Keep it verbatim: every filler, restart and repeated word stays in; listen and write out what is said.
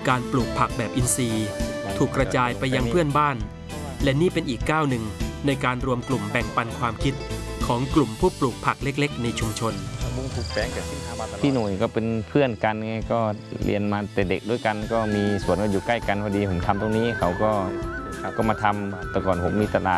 การปลูกผักแบบอินทรีย์ถูกกระจายไปยังเพื่อนบ้านและนี่เป็นอีกก้าวหนึ่งในการรวมกลุ่มแบ่งปันความคิดของกลุ่มผู้ปลูกผักเล็กๆในชุมชนพี่หนุ่ยก็เป็นเพื่อนกันไงก็เรียนมาแต่เด็กด้วยกันก็มีสวนก็อยู่ใกล้กันพอดีผมทำตรงนี้เขาก็ก็มาทำแต่ก่อนผมมีตลาด